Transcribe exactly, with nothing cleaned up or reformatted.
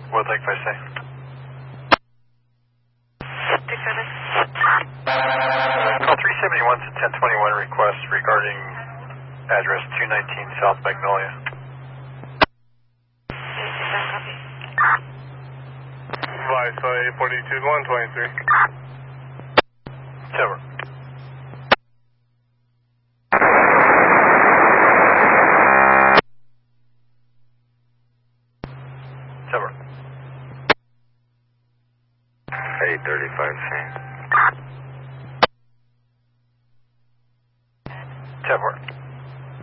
What Lake by say? six seven. Call three seventy-one to ten twenty-one request regarding address two nineteen South Magnolia. Wi-Fi forty-two one twenty-three. Silver. Silver. eight thirty-five C. Silver.